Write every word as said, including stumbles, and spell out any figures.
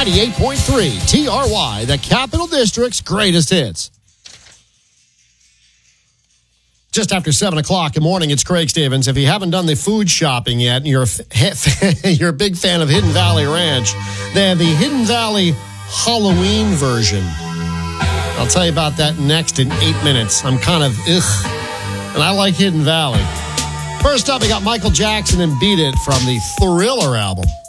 ninety-eight point three T R Y, the Capital District's greatest hits. Just after seven o'clock. Good morning, it's Craig Stevens. If you haven't done the food shopping yet, and you're a, you're a big fan of Hidden Valley Ranch, they have the Hidden Valley Halloween version. I'll tell you about that next in eight minutes. I'm kind of ugh, and I like Hidden Valley. First up, we got Michael Jackson and Beat It from the Thriller album.